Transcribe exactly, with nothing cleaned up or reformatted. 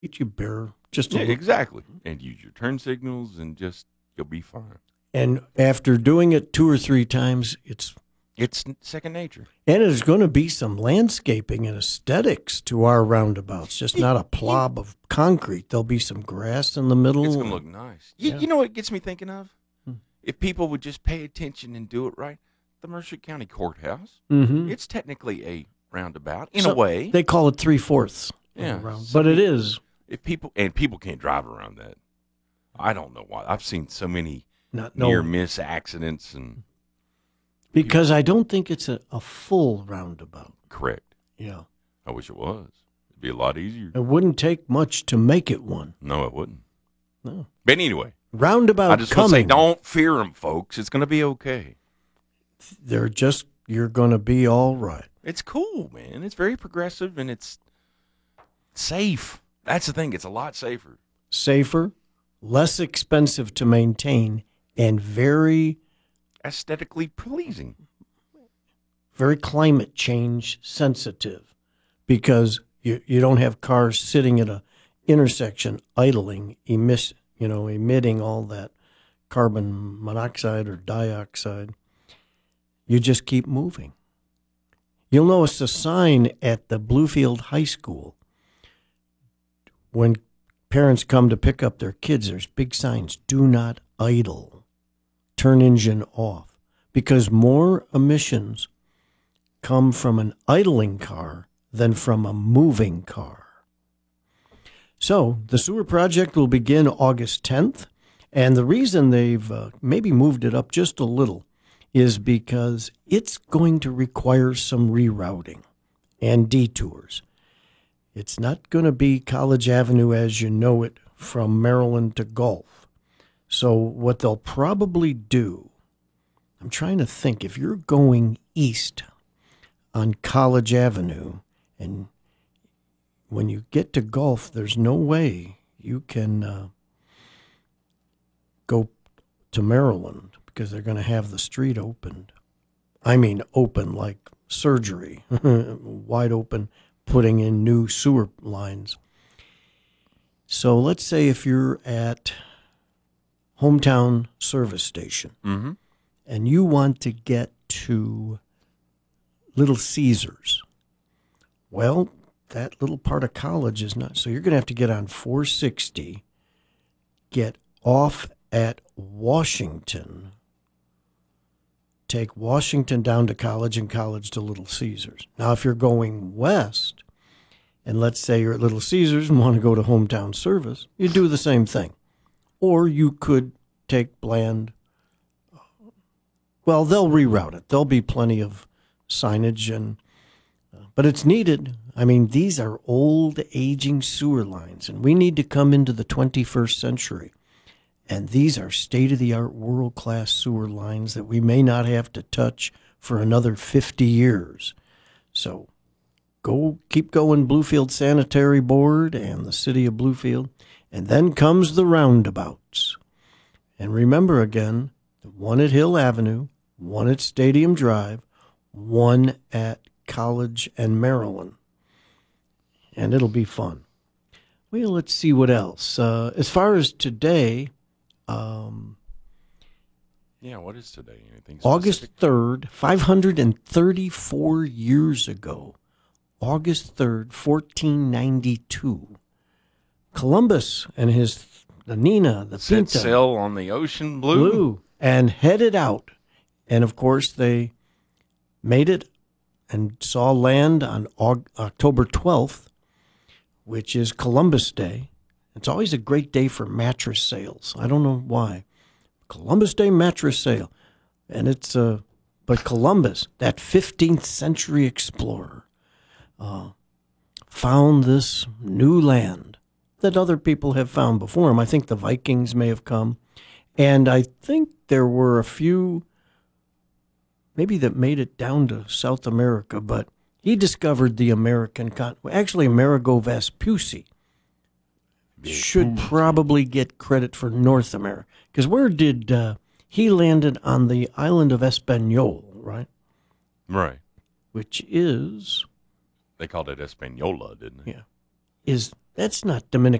You bear just a Yeah, little. exactly. And use your turn signals and just, you'll be fine. And after doing it two or three times, it's It's second nature. and there's going to be some landscaping and aesthetics to our roundabouts, just not a plob of concrete. There'll be some grass in the middle. It's going to look nice. You, Yeah. you know what it gets me thinking of? Hmm. If people would just pay attention and do it right, the Mercer County Courthouse, Mm-hmm. it's technically a roundabout in So a way. They call it three-fourths. Yeah. Round, Some but it people- is. If people and people can't drive around that. I don't know why. I've seen so many Not near no, miss accidents and because I don't think it's a, a full roundabout. correct. Yeah. I wish it was. It'd be a lot easier. It wouldn't take much to make it one. No, it wouldn't. No. But anyway, Roundabout I just want to say, coming. don't fear them, folks. It's going to be okay. They're just, you're going to be all right. It's cool, man. It's very progressive and it's safe. That's the thing. It's a lot safer. Safer, less expensive to maintain, and very, Aesthetically pleasing. very climate change sensitive because you, you don't have cars sitting at a intersection idling, emiss, you know, emitting all that carbon monoxide or dioxide. You just keep moving. You'll notice a sign at the Bluefield High School. When parents come to pick up their kids, there's big signs, do not idle, turn engine off, because more emissions come from an idling car than from a moving car. So the sewer project will begin August tenth, and the reason they've uh, maybe moved it up just a little is because it's going to require some rerouting and detours. It's not going to be College Avenue as you know it from Maryland to Gulf. So what they'll probably do, I'm trying to think, if you're going east on College Avenue and when you get to Gulf, there's no way you can uh, go to Maryland because they're going to have the street opened. I mean, open like surgery, wide open, putting in new sewer lines. So let's say if you're at Hometown Service Station Mm-hmm. and you want to get to Little Caesars, well, that little part of College is not. So you're going to have to get on four sixty, get off at Washington, take Washington down to College and College to Little Caesars. Now, if you're going west, and let's say you're at Little Caesars and want to go to Hometown Service, you do the same thing. Or you could take Bland. Well, they'll reroute it. There'll be plenty of signage, and uh, but it's needed. I mean, these are old, aging sewer lines, and we need to come into the twenty-first century. And these are state-of-the-art, world-class sewer lines that we may not have to touch for another fifty years. So go keep going, Bluefield Sanitary Board and the City of Bluefield. And then comes the roundabouts. And remember again, the one at Hill Avenue, one at Stadium Drive, one at College and Maryland. And it'll be fun. Well, let's see what else. Uh, as far as today, um, Yeah, what is today? Anything August specific? third, five hundred thirty-four years ago, August third, fourteen ninety-two, Columbus and his, the Nina, the Set Pinta, sail on the ocean blue. blue, and headed out. And of course, they made it and saw land on Aug- October twelfth, which is Columbus Day. It's always a great day for mattress sales. I don't know why. Columbus Day mattress sale. And it's, uh, but Columbus, that fifteenth century explorer, uh, found this new land that other people have found before him. I think the Vikings may have come. And I think there were a few maybe that made it down to South America, but he discovered the American continent. Actually, Amerigo Vespucci should probably get credit for North America. Because where did uh, he landed on the island of Espanol, right? Right. Which is They called it Espanola, didn't they? Yeah. is That's not Dominican